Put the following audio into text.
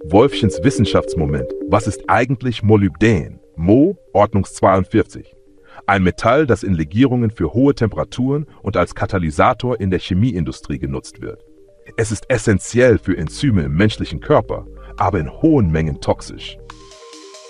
Wolfchens Wissenschaftsmoment. Was ist eigentlich Molybdän? Mo, Ordnung 42. Ein Metall, das in Legierungen für hohe Temperaturen und als Katalysator in der Chemieindustrie genutzt wird. Es ist essentiell für Enzyme im menschlichen Körper, aber in hohen Mengen toxisch.